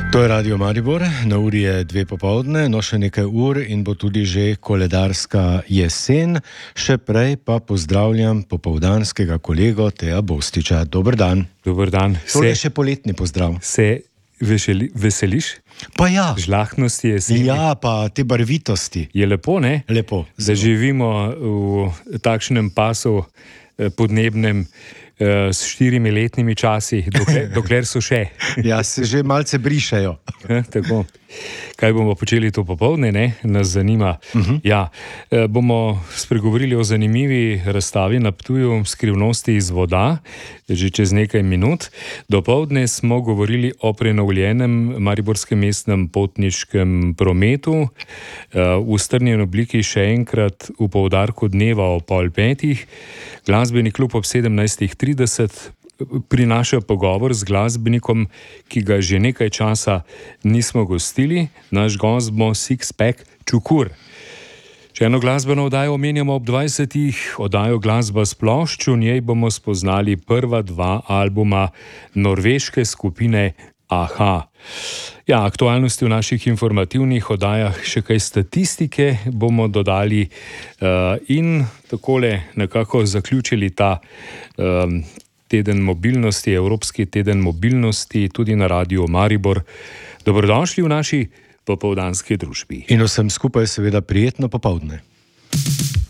To je Radio Maribor, na uri je 2 popoldne, no še nekaj ur in bo tudi že koledarska jesen. Še prej pa pozdravljam popoldanskega kolego Teja Bostiča. Dober dan. Dober dan. To je še poletni pozdrav. Se veseliš? Pa ja. Žlahtnosti jeseni. Ja, pa te barvitosti. Je lepo, ne? Lepo. Da živimo v takšnem pasu podnebnem s 4 letnimi časi, dokler so še. Ja, se že malce brišajo. Tako. Kaj bomo počeli to popoldne, ne? Nas zanima. Ja, bomo spregovorili o zanimivi razstavi na Ptuju Skrivnosti iz voda, že čez nekaj minut. Dopoldne smo govorili o prenovljenem mariborskem mestnem potniškem prometu. V strnjeni obliki še enkrat v poudarku dneva o 4:30. Glasbeni klub ob 17:30 prinaša pogovor z glasbenikom, ki ga že nekaj časa nismo gostili. Naš gost bo Sixpack Čukur. Še eno glasbeno oddajo omenjamo ob 20. oddajo Glasba s plošč. V njej bomo spoznali prva 2 albuma norveške skupine Aha. Ja, aktualnosti v naših informativnih oddajah, še kaj statistike bomo dodali in takole nekako zaključili ta teden mobilnosti, Evropski teden mobilnosti, tudi na Radiu Maribor. Dobrodošli v naši popoldanski družbi. In vsem skupaj seveda prijetno popoldne.